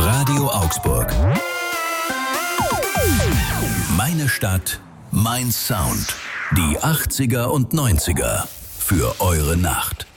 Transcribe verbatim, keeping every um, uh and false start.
Radio Augsburg. Meine Stadt, mein Sound. Die achtziger und neunziger für eure Nacht.